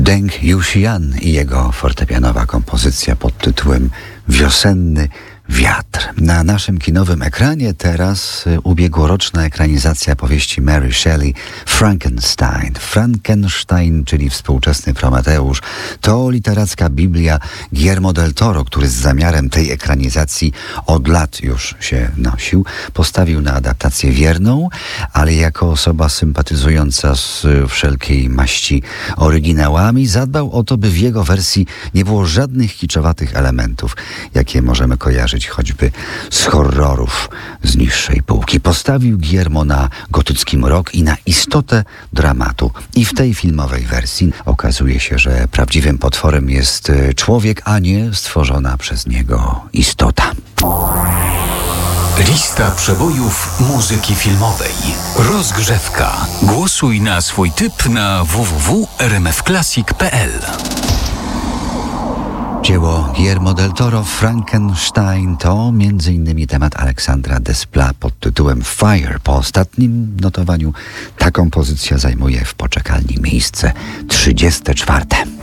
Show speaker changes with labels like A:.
A: Deng Yuxian i jego fortepianowa kompozycja pod tytułem Wiosenny wiatr. Na naszym kinowym ekranie teraz ubiegłoroczna ekranizacja powieści Mary Shelley Frankenstein. Frankenstein, czyli współczesny Prometeusz, to literacka biblia Guillermo del Toro, który z zamiarem tej ekranizacji od lat już się nosił. Postawił na adaptację wierną, ale jako osoba sympatyzująca z wszelkiej maści oryginałami zadbał o to, by w jego wersji nie było żadnych kiczowatych elementów, jakie możemy kojarzyć choćby z horrorów z niższej półki. Postawił Guillermo na gotycki mrok i na istotę dramatu. I w tej filmowej wersji okazuje się, że prawdziwym potworem jest człowiek, a nie stworzona przez niego istota.
B: Lista przebojów muzyki filmowej. Rozgrzewka. Głosuj na swój typ na www.rmfclassic.pl.
A: Dzieło Guillermo del Toro Frankenstein to m.in. temat Aleksandra Desplat pod tytułem Fire. Po ostatnim notowaniu ta kompozycja zajmuje w poczekalni miejsce 34.